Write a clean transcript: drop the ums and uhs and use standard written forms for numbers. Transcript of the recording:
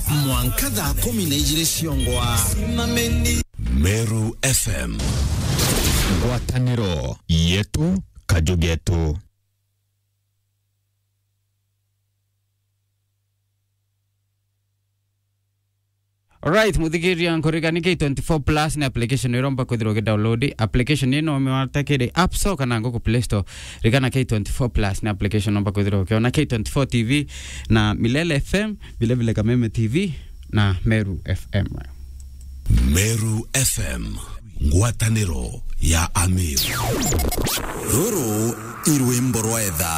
mwankadha 12 ciongwa Meru FM ngwataniro yetu kajugetu. Alright, muthikiria nkurigani K24 Plus ni application iromba kwithirwo ge download application ino mewatakire App Store kana Google Play Store. Rigana K24 Plus ni application iromba kwithirwo ke na K24 TV na Milele FM vile vile Kameme TV na Meru FM. Meru FM ngwataniro ya Amiru. Ruru irwimbo rwa etha